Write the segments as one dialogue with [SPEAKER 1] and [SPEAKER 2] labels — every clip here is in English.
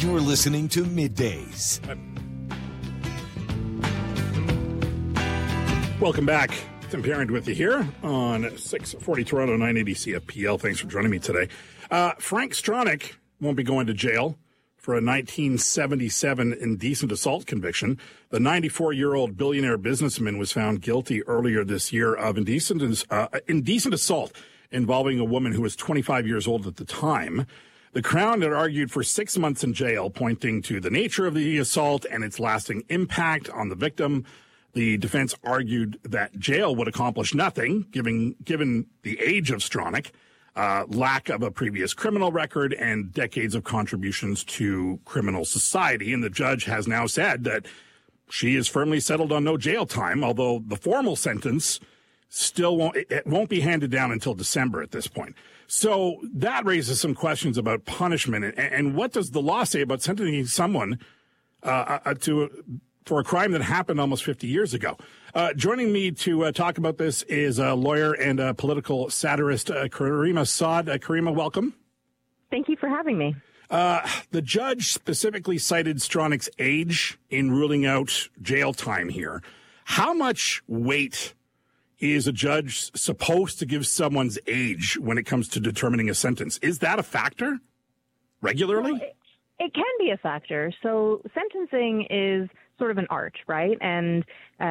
[SPEAKER 1] You're listening to Middays.
[SPEAKER 2] Welcome back. Tim Parent with you here on 640 Toronto 980 CFPL. Thanks for joining me today. Frank Stronach won't be going to jail for a 1977 indecent assault conviction. The 94-year-old billionaire businessman was found guilty earlier this year of indecent assault involving a woman who was 25 years old at the time. The Crown had argued for 6 months in jail, pointing to the nature of the assault and its lasting impact on the victim. The defense argued that jail would accomplish nothing, given the age of Stronach, lack of a previous criminal record, and decades of contributions to criminal society. And the judge has now said that she is firmly settled on no jail time, although the formal sentence still won't be handed down until December at this point. So that raises some questions about punishment. And what does the law say about sentencing someone for a crime that happened almost 50 years ago? Joining me to talk about this is a lawyer and a political satirist, Karima Saad. Karima, welcome.
[SPEAKER 3] Thank you for having me.
[SPEAKER 2] The judge specifically cited Stronach's age in ruling out jail time here. How much weight is a judge supposed to give someone's age when it comes to determining a sentence? Is that a factor regularly?
[SPEAKER 3] Well, it can be a factor. So sentencing is sort of an art, right? And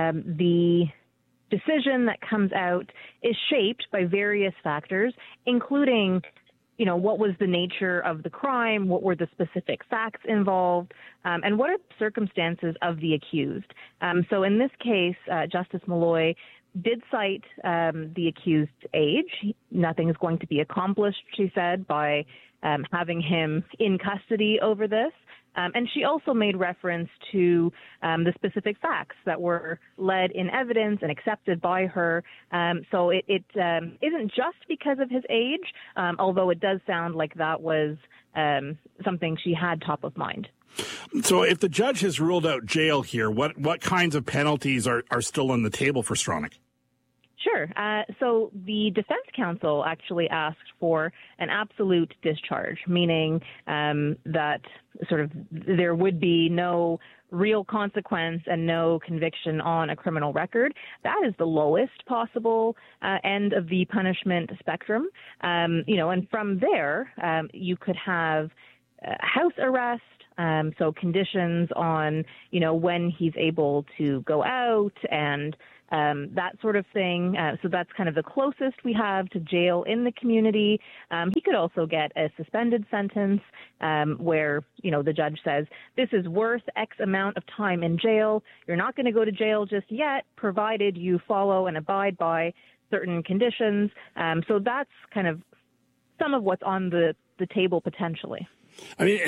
[SPEAKER 3] the decision that comes out is shaped by various factors, including, what was the nature of the crime, what were the specific facts involved, and what are the circumstances of the accused. So in this case, Justice Malloy did cite the accused's age. Nothing is going to be accomplished, she said, by having him in custody over this. And she also made reference to the specific facts that were led in evidence and accepted by her. So it isn't just because of his age, although it does sound like that was something she had top of mind.
[SPEAKER 2] So if the judge has ruled out jail here, what kinds of penalties are still on the table for Stronach?
[SPEAKER 3] Sure. So the defense counsel actually asked for an absolute discharge, meaning that sort of there would be no real consequence and no conviction on a criminal record. That is the lowest possible end of the punishment spectrum. And from there, you could have house arrest. So conditions on, when he's able to go out and that sort of thing. So that's kind of the closest we have to jail in the community. He could also get a suspended sentence where, the judge says, this is worth X amount of time in jail. You're not going to go to jail just yet, provided you follow and abide by certain conditions. So that's kind of some of what's on the table potentially.
[SPEAKER 2] I mean,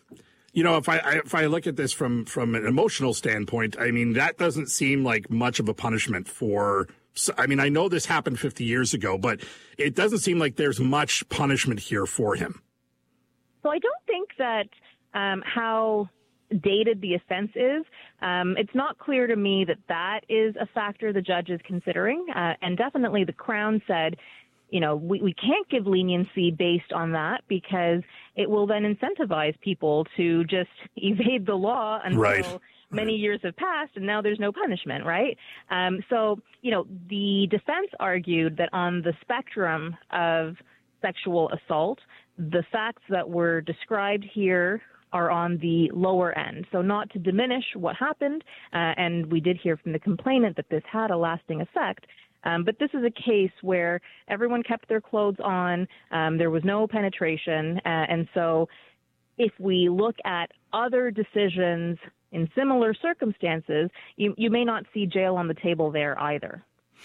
[SPEAKER 2] if I look at this from an emotional standpoint, I mean, that doesn't seem like much of a punishment I know this happened 50 years ago, but it doesn't seem like there's much punishment here for him.
[SPEAKER 3] So I don't think that how dated the offense is. It's not clear to me that is a factor the judge is considering. And definitely the Crown said, we can't give leniency based on that because it will then incentivize people to just evade the law until many years have passed and now there's no punishment, right? So, the defense argued that on the spectrum of sexual assault, the facts that were described here are on the lower end. So not to diminish what happened, and we did hear from the complainant that this had a lasting effect, but this is a case where everyone kept their clothes on, there was no penetration, and so if we look at other decisions in similar circumstances, you may not see jail on the table there either.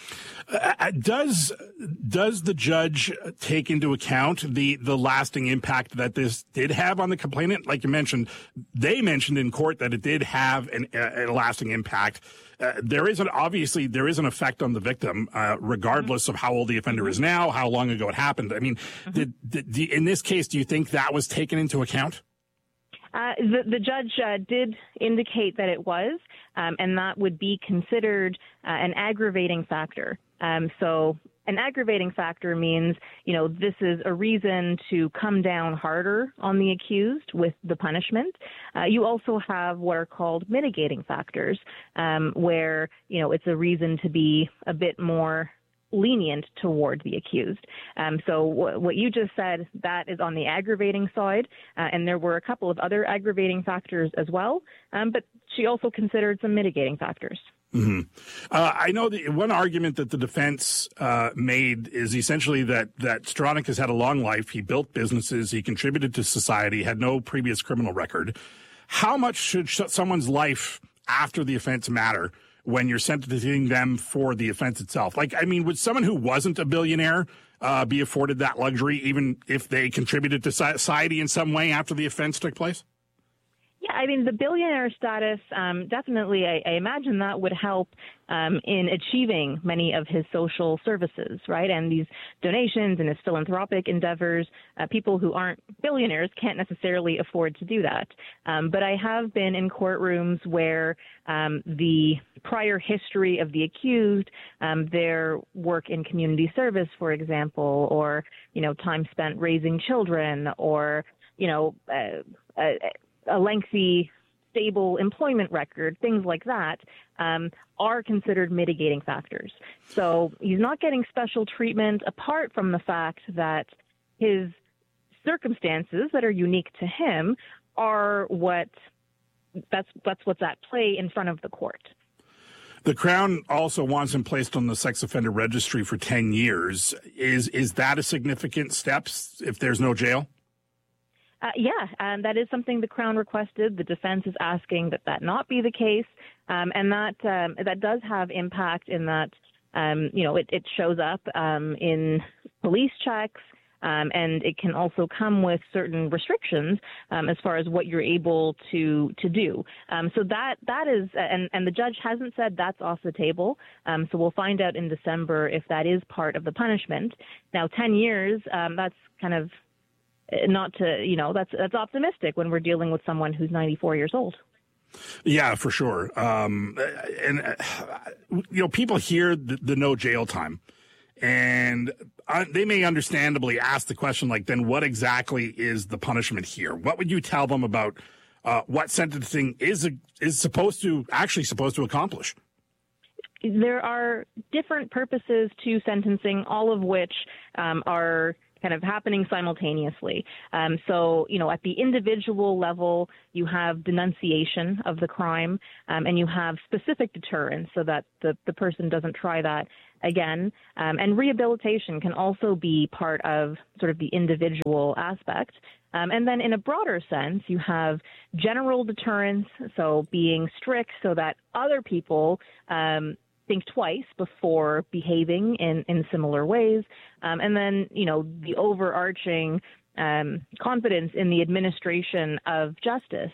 [SPEAKER 2] Does the judge take into account the lasting impact that this did have on the complainant? Like you mentioned, they mentioned in court that it did have a lasting impact. There is an effect on the victim, regardless of how old the offender is now, how long ago it happened. I mean, in this case, do you think that was taken into account?
[SPEAKER 3] The judge did indicate that it was, and that would be considered an aggravating factor. So an aggravating factor means, this is a reason to come down harder on the accused with the punishment. You also have what are called mitigating factors, where, it's a reason to be a bit more lenient toward the accused. So what you just said, that is on the aggravating side, and there were a couple of other aggravating factors as well, but she also considered some mitigating factors.
[SPEAKER 2] Mm-hmm. I know that one argument that the defense made is essentially that Stronach has had a long life. He built businesses. He contributed to society, had no previous criminal record. How much should someone's life after the offense matter when you're sentencing them for the offense itself? Would someone who wasn't a billionaire be afforded that luxury, even if they contributed to society in some way after the offense took place?
[SPEAKER 3] Yeah, the billionaire status, definitely, I imagine that would help in achieving many of his social services, right? And these donations and his philanthropic endeavors, people who aren't billionaires can't necessarily afford to do that. But I have been in courtrooms where the prior history of the accused, their work in community service, for example, or, time spent raising children, or, a lengthy, stable employment record, things like that, are considered mitigating factors. So he's not getting special treatment apart from the fact that his circumstances that are unique to him are that's what's at play in front of the court.
[SPEAKER 2] The Crown also wants him placed on the sex offender registry for 10 years. Is that a significant step if there's no jail? That is something the Crown requested. The defense is asking that not be the case, and that does have impact in that, it shows up in police checks, and it can also come with certain restrictions as far as what you're able to do. So that is, and the judge hasn't said that's off the table. So we'll find out in December if that is part of the punishment. Now, 10 years, that's kind of that's optimistic when we're dealing with someone who's 94 years old. Yeah, for sure. People hear the no jail time, and they may understandably ask the question, then what exactly is the punishment here? What would you tell them about what sentencing is supposed to accomplish?
[SPEAKER 3] There are different purposes to sentencing, all of which are kind of happening simultaneously. So, at the individual level, you have denunciation of the crime, and you have specific deterrence so that the person doesn't try that again. And rehabilitation can also be part of sort of the individual aspect. And then in a broader sense, you have general deterrence, so being strict so that other people think twice before behaving in similar ways. And then, the overarching confidence in the administration of justice.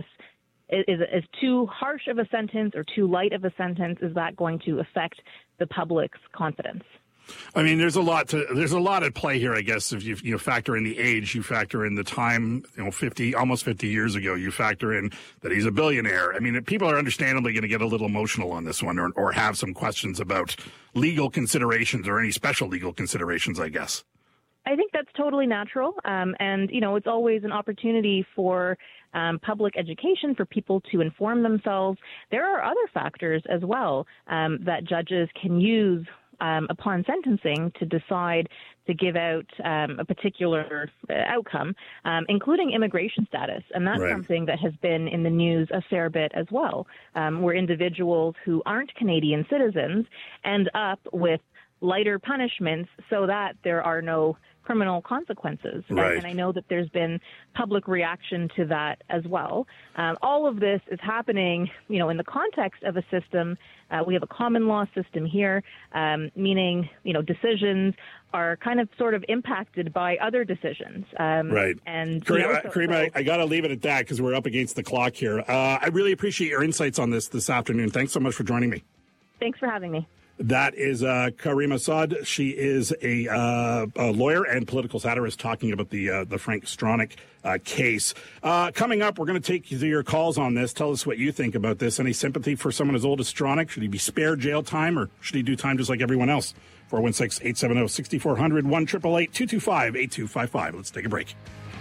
[SPEAKER 3] Is too harsh of a sentence or too light of a sentence, is that going to affect the public's confidence?
[SPEAKER 2] There's a lot at play here, I guess. If you factor in the age, you factor in the time, almost 50 years ago, you factor in that he's a billionaire. People are understandably going to get a little emotional on this one or have some questions about legal considerations or any special legal considerations, I guess.
[SPEAKER 3] I think that's totally natural. And, it's always an opportunity for public education, for people to inform themselves. There are other factors as well that judges can use upon sentencing to decide to give out a particular outcome, including immigration status. And that's something that has been in the news a fair bit as well, where individuals who aren't Canadian citizens end up with lighter punishments so that there are no criminal consequences.
[SPEAKER 2] Right.
[SPEAKER 3] And I know that there's been public reaction to that as well. All of this is happening, in the context of a system. We have a common law system here, meaning, decisions are kind of sort of impacted by other decisions.
[SPEAKER 2] Right.
[SPEAKER 3] And
[SPEAKER 2] Karima, I got to leave it at that because we're up against the clock here. I really appreciate your insights on this afternoon. Thanks so much for joining me.
[SPEAKER 3] Thanks for having me.
[SPEAKER 2] That is Karima Saad. She is a lawyer and political satirist talking about the Frank Stronach case. Coming up, we're going to take your calls on this. Tell us what you think about this. Any sympathy for someone as old as Stronach? Should he be spared jail time or should he do time just like everyone else? 416-870-6400, 1-888-225-8255. Let's take a break.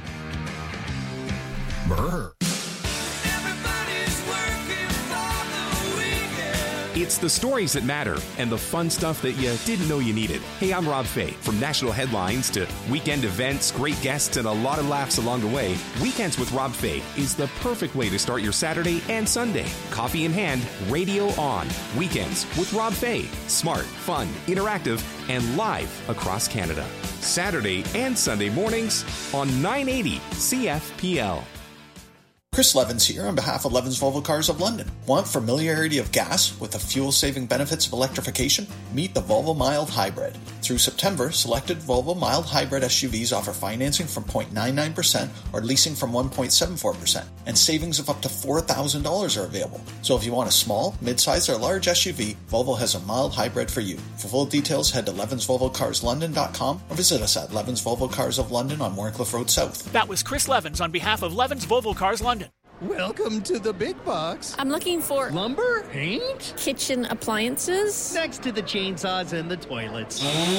[SPEAKER 1] Brr.
[SPEAKER 4] It's the stories that matter and the fun stuff that you didn't know you needed. Hey, I'm Rob Fay. From national headlines to weekend events, great guests, and a lot of laughs along the way, Weekends with Rob Fay is the perfect way to start your Saturday and Sunday. Coffee in hand, radio on. Weekends with Rob Fay. Smart, fun, interactive, and live across Canada. Saturday and Sunday mornings on 980 CFPL.
[SPEAKER 5] Chris Levins here on behalf of Levins Volvo Cars of London. Want familiarity of gas with the fuel-saving benefits of electrification? Meet the Volvo Mild Hybrid. Through September, selected Volvo Mild Hybrid SUVs offer financing from 0.99% or leasing from 1.74%, and savings of up to $4,000 are available. So if you want a small, mid-size, or large SUV, Volvo has a mild hybrid for you. For full details, head to levinsvolvocarslondon.com or visit us at Levins Volvo Cars of London on Warncliffe Road South.
[SPEAKER 6] That was Chris Levins on behalf of Levins Volvo Cars London.
[SPEAKER 7] Welcome to the big box.
[SPEAKER 8] I'm looking for
[SPEAKER 7] lumber, paint,
[SPEAKER 8] kitchen appliances.
[SPEAKER 7] Next to the chainsaws and the toilets.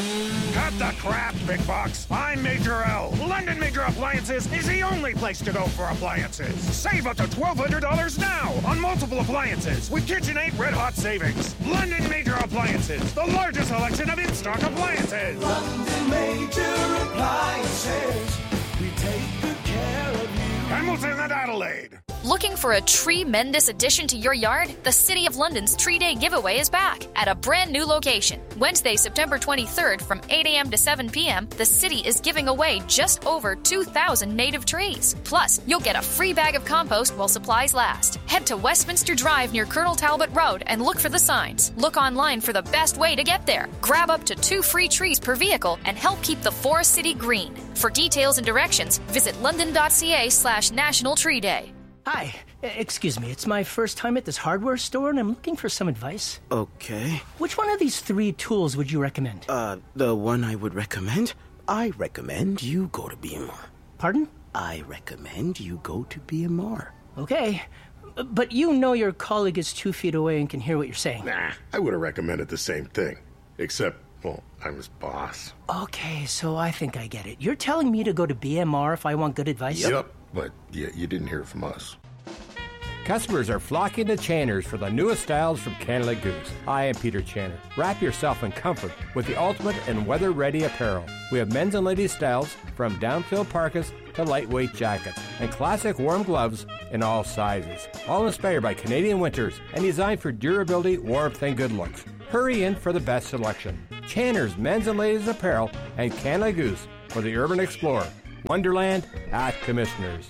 [SPEAKER 9] Cut the crap, big box. I'm Major L. London Major Appliances is the only place to go for appliances. Save up to $1,200 now on multiple appliances with KitchenAid Red Hot savings. London Major Appliances, the largest selection of in-stock appliances.
[SPEAKER 10] London Major Appliances, we take good care of you.
[SPEAKER 9] Hamilton and Adelaide.
[SPEAKER 11] Looking for a tremendous addition to your yard? The City of London's Tree Day giveaway is back at a brand new location. Wednesday, September 23rd from 8 a.m. to 7 p.m., the city is giving away just over 2,000 native trees. Plus, you'll get a free bag of compost while supplies last. Head to Westminster Drive near Colonel Talbot Road and look for the signs. Look online for the best way to get there. Grab up to 2 free trees per vehicle and help keep the Forest City green. For details and directions, visit london.ca/National Tree Day.
[SPEAKER 12] Hi, excuse me, it's my first time at this hardware store and I'm looking for some advice.
[SPEAKER 13] Okay.
[SPEAKER 12] Which one of these 3 tools would you recommend?
[SPEAKER 13] The one I would recommend? I recommend you go to BMR.
[SPEAKER 12] Pardon?
[SPEAKER 13] I recommend you go to BMR.
[SPEAKER 12] Okay, but you know your colleague is 2 feet away and can hear what you're saying.
[SPEAKER 14] Nah, I would have recommended the same thing. Except, well, I'm his boss.
[SPEAKER 12] Okay, so I think I get it. You're telling me to go to BMR if I want good advice?
[SPEAKER 14] Yep, but you didn't hear from us.
[SPEAKER 15] Customers are flocking to Channers for the newest styles from Canada Goose. I am Peter Channer. Wrap yourself in comfort with the ultimate and weather-ready apparel. We have men's and ladies' styles from down-filled parkas to lightweight jackets and classic warm gloves in all sizes. All inspired by Canadian winters and designed for durability, warmth, and good looks. Hurry in for the best selection. Channers men's and ladies' apparel and Canada Goose for the urban explorer. Wonderland at Commissioners.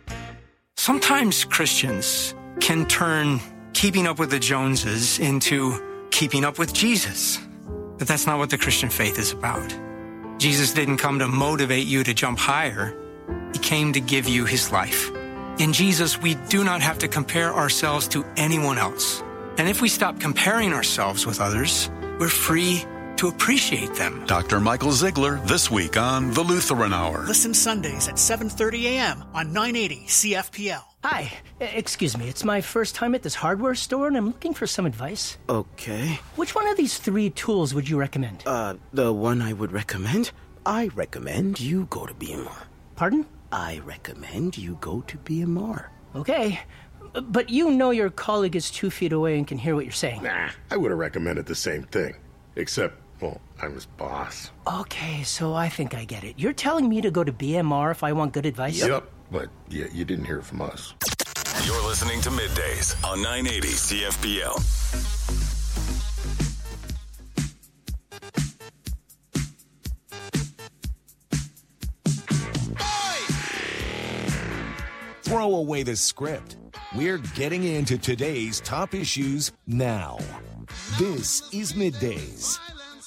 [SPEAKER 16] Sometimes Christians can turn keeping up with the Joneses into keeping up with Jesus. But that's not what the Christian faith is about. Jesus didn't come to motivate you to jump higher. He came to give you his life. In Jesus, we do not have to compare ourselves to anyone else. And if we stop comparing ourselves with others, we're free to appreciate them.
[SPEAKER 17] Dr. Michael Ziegler this week on The Lutheran Hour.
[SPEAKER 6] Listen Sundays at 7:30 a.m. on 980 CFPL.
[SPEAKER 12] Hi, excuse me, it's my first time at this hardware store and I'm looking for some advice.
[SPEAKER 13] Okay.
[SPEAKER 12] Which one of these 3 tools would you recommend?
[SPEAKER 13] The one I would recommend? I recommend you go to BMR.
[SPEAKER 12] Pardon?
[SPEAKER 13] I recommend you go to BMR.
[SPEAKER 12] Okay, but you know your colleague is 2 feet away and can hear what you're saying.
[SPEAKER 14] Nah, I would have recommended the same thing. Except, well, I'm his boss.
[SPEAKER 12] Okay, so I think I get it. You're telling me to go to BMR if I want good advice?
[SPEAKER 14] Yep, but you didn't hear from us.
[SPEAKER 1] You're listening to Middays on 980 CFPL. Throw away the script. We're getting into today's top issues now. This is Middays.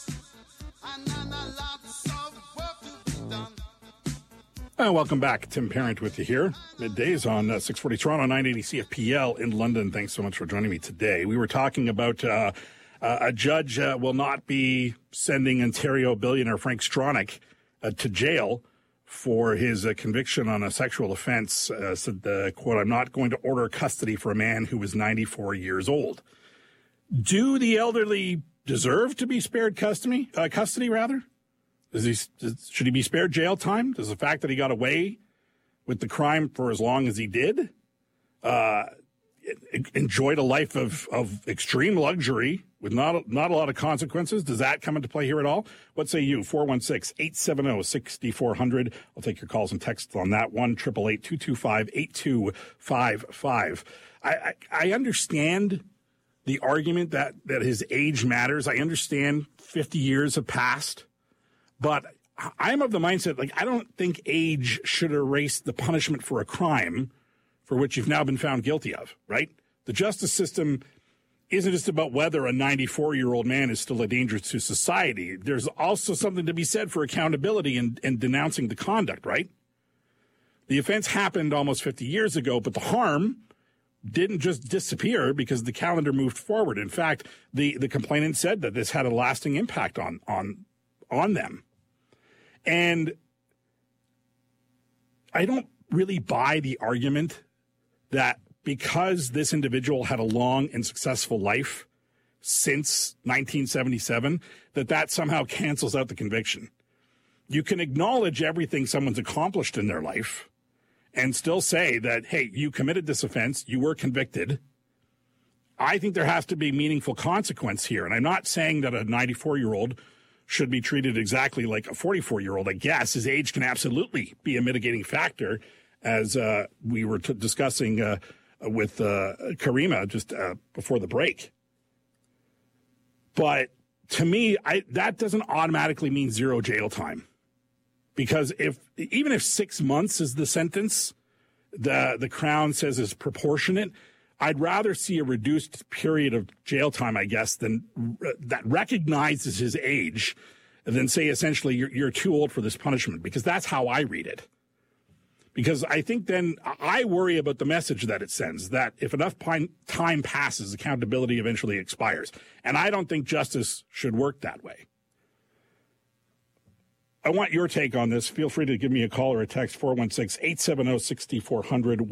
[SPEAKER 2] Welcome back. Tim Parent with you here. Middays on 640 Toronto, 980 CFPL in London. Thanks so much for joining me today. We were talking about a judge will not be sending Ontario billionaire Frank Stronach to jail for his conviction on a sexual offense. Said, quote, "I'm not going to order custody for a man who was 94 years old." Do the elderly deserve to be spared custody? Should he be spared jail time? Does the fact that he got away with the crime for as long as he did, enjoyed a life of extreme luxury with not a lot of consequences, does that come into play here at all? What say you? 416-870-6400. I'll take your calls and texts on that. 1-888-225-8255. I understand the argument that his age matters. I understand 50 years have passed, but I'm of the mindset, I don't think age should erase the punishment for a crime for which you've now been found guilty of, right? The justice system isn't just about whether a 94-year-old man is still a danger to society. There's also something to be said for accountability and denouncing the conduct, right? The offense happened almost 50 years ago, but the harm didn't just disappear because the calendar moved forward. In fact, the complainant said that this had a lasting impact on them. And I don't really buy the argument that because this individual had a long and successful life since 1977, that somehow cancels out the conviction. You can acknowledge everything someone's accomplished in their life and still say that, hey, you committed this offense, you were convicted. I think there has to be meaningful consequence here. And I'm not saying that a 94-year-old should be treated exactly like a 44-year-old. I guess his age can absolutely be a mitigating factor, as we were discussing with Karima just before the break. But to me, that doesn't automatically mean zero jail time. Because even if 6 months is the sentence, the Crown says is proportionate, I'd rather see a reduced period of jail time, I guess, than that recognizes his age, than say essentially you're too old for this punishment, because that's how I read it. Because I think then I worry about the message that it sends, that if enough time passes, accountability eventually expires. And I don't think justice should work that way. I want your take on this. Feel free to give me a call or a text, 416-870-6400,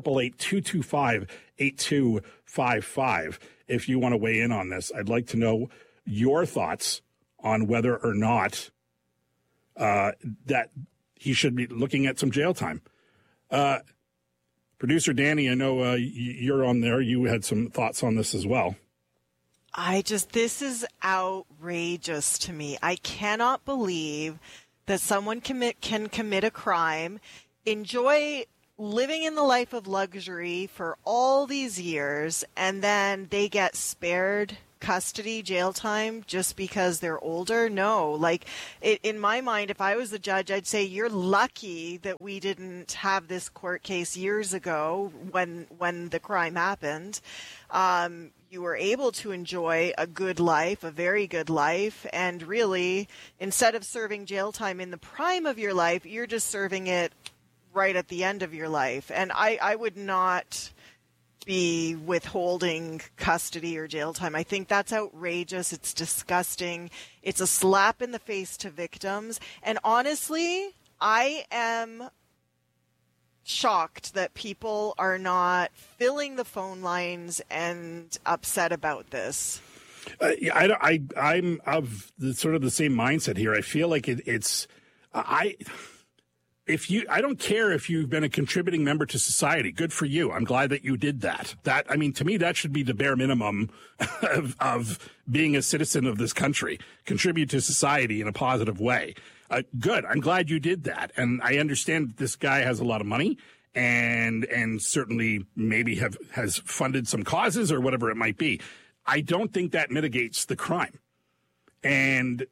[SPEAKER 2] 1-888-225-8255. If you want to weigh in on this, I'd like to know your thoughts on whether or not that he should be looking at some jail time. Producer Danny, I know you're on there. You had some thoughts on this as well.
[SPEAKER 18] This is outrageous to me. I cannot believe that someone can commit a crime, enjoy living in the life of luxury for all these years, and then they get spared custody, jail time, just because they're older. No, in my mind, if I was the judge, I'd say you're lucky that we didn't have this court case years ago when the crime happened. You were able to enjoy a good life, a very good life, and really, instead of serving jail time in the prime of your life, you're just serving it right at the end of your life. And I would not be withholding custody or jail time. I think that's outrageous. It's disgusting. It's a slap in the face to victims. And honestly, I am shocked that people are not filling the phone lines and upset about this. I'm of the same mindset here. I feel like I don't care if you've been a contributing member to society. Good for you. I'm glad that you did that. To me, that should be the bare minimum of being a citizen of this country. Contribute to society in a positive way. Good. I'm glad you did that. And I understand that this guy has a lot of money and certainly maybe has funded some causes or whatever it might be. I don't think that mitigates the crime. And,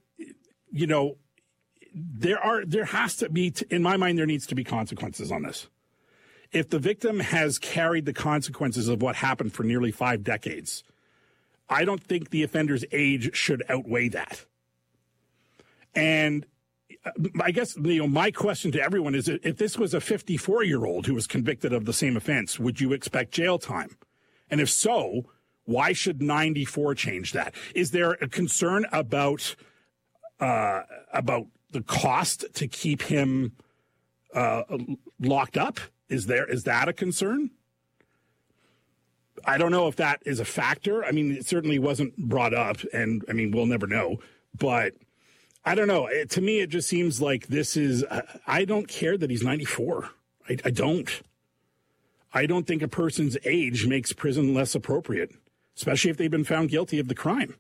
[SPEAKER 18] there has to be, in my mind, there needs to be consequences on this. If the victim has carried the consequences of what happened for nearly 5 decades, I don't think the offender's age should outweigh that. And I guess, my question to everyone is, if this was a 54-year-old who was convicted of the same offense, would you expect jail time? And if so, why should 94 change that? Is there a concern about the cost to keep him locked up? Is that a concern?
[SPEAKER 2] I don't know if that is a factor. I mean, it certainly wasn't brought up, and I mean, we'll never know. But I don't know. To me, it just seems like this is. I don't care that he's 94. I don't. I don't think a person's age makes prison less appropriate, especially if they've been found guilty of the crime.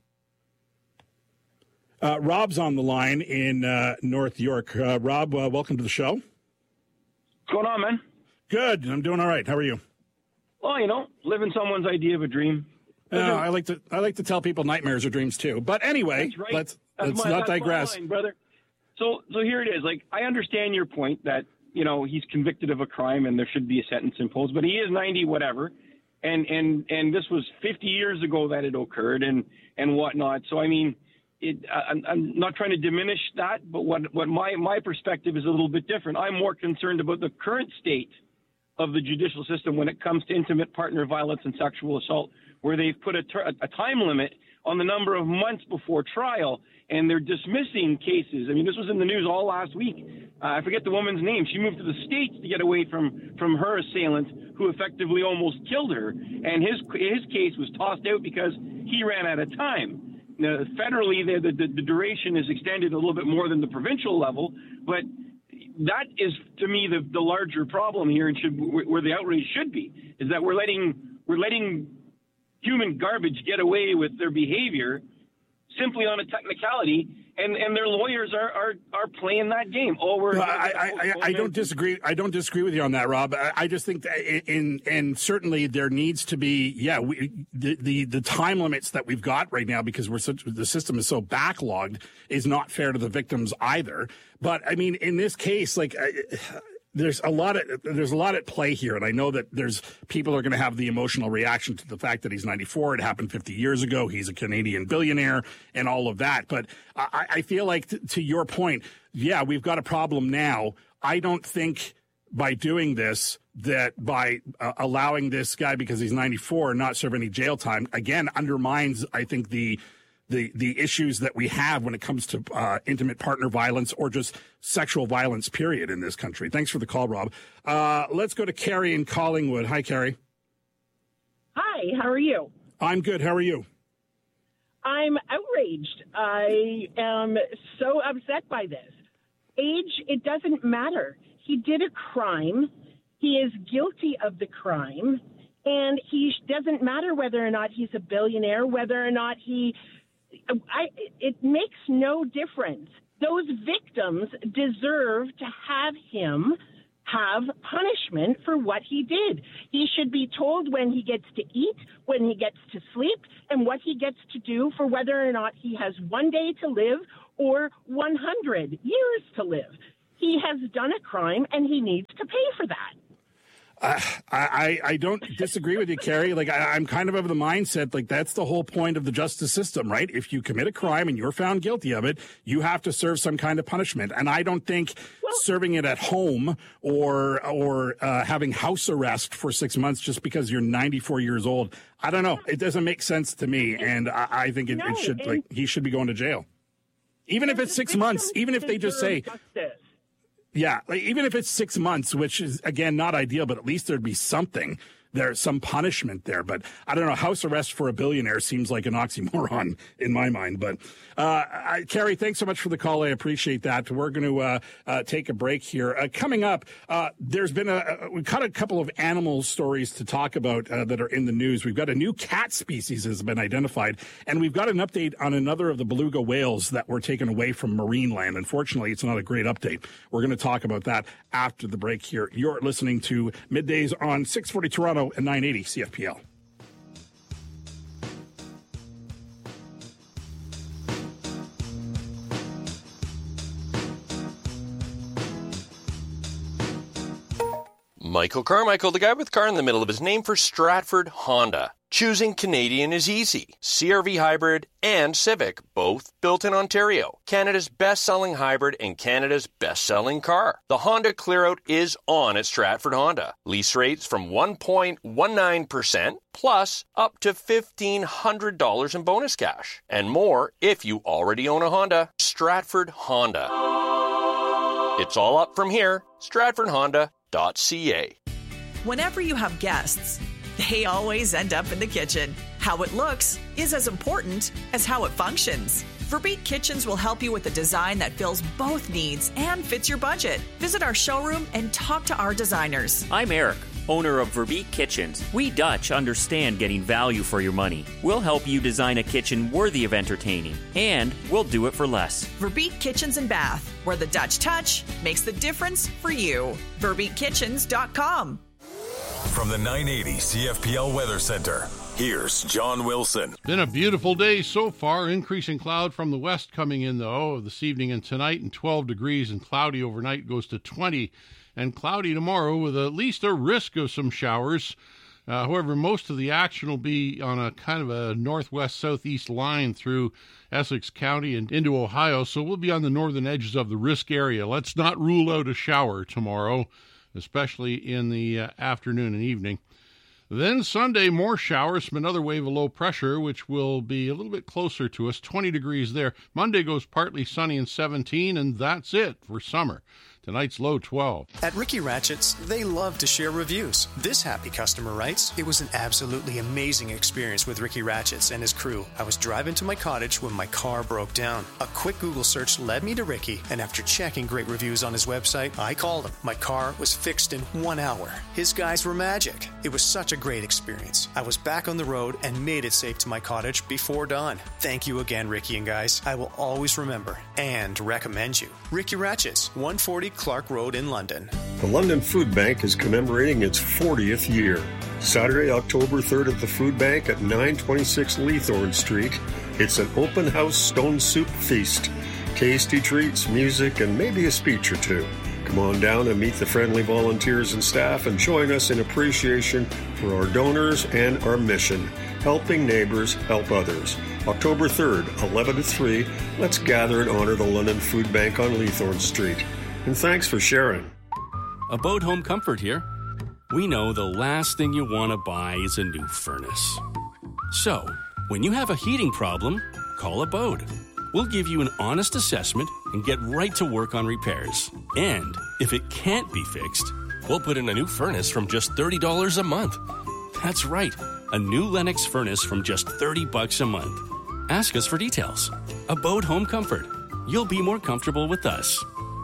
[SPEAKER 2] Rob's on the line in North York. Rob, welcome to the show.
[SPEAKER 19] What's going on, man?
[SPEAKER 2] Good. I'm doing all right. How are you?
[SPEAKER 19] Well, living someone's idea of a dream.
[SPEAKER 2] I like to tell people nightmares are dreams too. But anyway,
[SPEAKER 19] right.
[SPEAKER 2] let's not digress.
[SPEAKER 19] My line, brother. So here it is. Like, I understand your point that he's convicted of a crime and there should be a sentence imposed, but he is 90, whatever, and this was 50 years ago that it occurred and whatnot. So I mean, I'm not trying to diminish that, but what my perspective is a little bit different. I'm more concerned about the current state of the judicial system when it comes to intimate partner violence and sexual assault, where they've put a time limit on the number of months before trial, and they're dismissing cases. I mean, this was in the news all last week. I forget the woman's name. She moved to the States to get away from her assailant, who effectively almost killed her, and his case was tossed out because he ran out of time. Now, federally, the duration is extended a little bit more than the provincial level, but that is, to me, the larger problem here, and where the outrage should be, is that we're letting human garbage get away with their behavior simply on a technicality, and their lawyers are playing that game.
[SPEAKER 2] I don't disagree. I don't disagree with you on that, Rob. I just think that and certainly there needs to be the time limits that we've got right now, because the system is so backlogged, is not fair to the victims either. But I mean, in this case, like. There's a lot at play here, and I know that people are going to have the emotional reaction to the fact that he's 94. It happened 50 years ago. He's a Canadian billionaire and all of that. But I feel like, to your point, we've got a problem now. I don't think by doing this, that by allowing this guy, because he's 94, not serve any jail time, again, undermines, I think, the issues that we have when it comes to intimate partner violence or just sexual violence, period, in this country. Thanks for the call, Rob. Let's go to Carrie in Collingwood. Hi, Carrie.
[SPEAKER 20] Hi, how are you?
[SPEAKER 2] I'm good. How are you?
[SPEAKER 20] I'm outraged. I am so upset by this. Age, it doesn't matter. He did a crime. He is guilty of the crime. And doesn't matter whether or not he's a billionaire, whether or not it makes no difference. Those victims deserve to have him have punishment for what he did. He should be told when he gets to eat, when he gets to sleep, and what he gets to do for whether or not he has 1 day to live or 100 years to live. He has done a crime, and he needs to pay for that.
[SPEAKER 2] I don't disagree with you, Carrie. Like, I'm kind of the mindset, like, that's the whole point of the justice system, right? If you commit a crime and you're found guilty of it, you have to serve some kind of punishment. And I don't think serving it at home or having house arrest for 6 months just because you're 94 years old, I don't know. It doesn't make sense to me. And I think it should, like, he should be going to jail. Even if it's 6 months, even if they just say... Justice. Yeah, like, even if it's 6 months, which is, again, not ideal, but at least there'd be something. There's some punishment there. But I don't know, house arrest for a billionaire seems like an oxymoron in my mind. But Carrie, thanks so much for the call. I appreciate that. We're going to take a break here. Coming up, we've got a couple of animal stories to talk about that are in the news. We've got a new cat species has been identified, and we've got an update on another of the beluga whales that were taken away from marine land. Unfortunately, it's not a great update. We're going to talk about that after the break here. You're listening to Middays on 640 Toronto and 980 CFPL.
[SPEAKER 21] Michael Carmichael, the guy with car in the middle of his name, for Stratford Honda. Choosing Canadian is easy. CR-V Hybrid and Civic, both built in Ontario. Canada's best-selling hybrid and Canada's best-selling car. The Honda Clearout is on at Stratford Honda. Lease rates from 1.19% plus up to $1,500 in bonus cash. And more if you already own a Honda. Stratford Honda. It's all up from here. StratfordHonda.ca.
[SPEAKER 22] Whenever you have guests,
[SPEAKER 3] they always end up in the kitchen. How it looks is as important as how it functions. Verbeek Kitchens will help you with a design that fills both needs and fits your budget. Visit our showroom and talk to our designers.
[SPEAKER 22] I'm Eric, owner of Verbeek Kitchens. We Dutch understand getting value for your money. We'll help you design a kitchen worthy of entertaining, and we'll do it for less.
[SPEAKER 3] Verbeek Kitchens and Bath, where the Dutch touch makes the difference for you. VerbeekKitchens.com.
[SPEAKER 1] From the 980 CFPL Weather Center, here's John Wilson.
[SPEAKER 23] Been a beautiful day so far. Increasing cloud from the west coming in, though, this evening and tonight, and 12 degrees, and cloudy overnight goes to 20, and cloudy tomorrow with at least a risk of some showers. However, most of the action will be on a kind of a northwest-southeast line through Essex County and into Ohio, so we'll be on the northern edges of the risk area. Let's not rule out a shower tomorrow, especially in the afternoon and evening. Then Sunday, more showers from another wave of low pressure, which will be a little bit closer to us, 20 degrees there. Monday goes partly sunny and 17, and that's it for summer. Tonight's low 12.
[SPEAKER 24] At Ricky Ratchett's, they love to share reviews. This happy customer writes, "It was an absolutely amazing experience with Ricky Ratchett's and his crew. I was driving to my cottage when my car broke down. A quick Google search led me to Ricky, and after checking great reviews on his website, I called him. My car was fixed in 1 hour. His guys were magic. It was such a great experience. I was back on the road and made it safe to my cottage before dawn. Thank you again, Ricky and guys. I will always remember and recommend you. Ricky Ratchett's, 140 Clark Road in London."
[SPEAKER 25] The London Food Bank is commemorating its 40th year. Saturday, October 3rd at the Food Bank at 926 Leithorn Street. It's an open house stone soup feast. Tasty treats, music, and maybe a speech or two. Come on down and meet the friendly volunteers and staff and join us in appreciation for our donors and our mission, helping neighbors help others. October 3rd, 11 to 3, let's gather and honor the London Food Bank on Leithorn Street. And thanks for sharing.
[SPEAKER 26] Abode Home Comfort here. We know the last thing you want to buy is a new furnace. So, when you have a heating problem, call Abode. We'll give you an honest assessment and get right to work on repairs. And if it can't be fixed,
[SPEAKER 27] we'll put in a new furnace from just $30 a month.
[SPEAKER 26] That's right, a new Lennox furnace from just $30 a month. Ask us for details. Abode Home Comfort. You'll be more comfortable with us.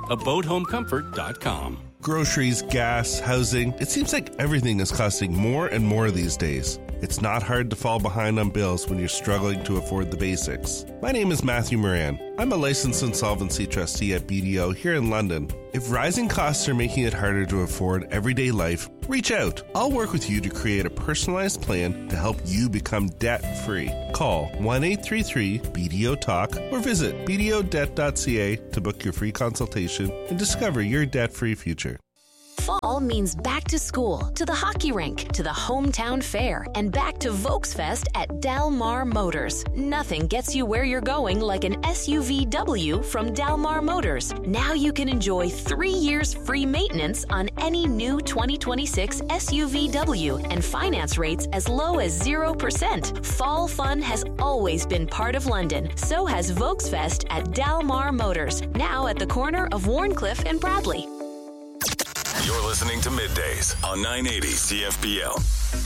[SPEAKER 26] AbodeHomeComfort.com.
[SPEAKER 28] Groceries, gas, housing. It seems like everything is costing more and more these days. It's not hard to fall behind on bills when you're struggling to afford the basics. My name is Matthew Moran. I'm a licensed insolvency trustee at BDO here in London. If rising costs are making it harder to afford everyday life, reach out. I'll work with you to create a personalized plan to help you become debt-free. Call 1-833-BDO-TALK or visit bdodebt.ca to book your free consultation and discover your debt-free future.
[SPEAKER 29] Fall means back to school, to the hockey rink, to the hometown fair, and back to Volksfest at Del Mar Motors. Nothing gets you where you're going like an SUVW from Del Mar Motors. Now you can enjoy 3 years free maintenance on any new 2026 SUVW and finance rates as low as 0%. Fall fun has always been part of London. So has Volksfest at Del Mar Motors, now at the corner of Warncliffe and Bradley.
[SPEAKER 1] You're listening to Middays on 980 CFPL.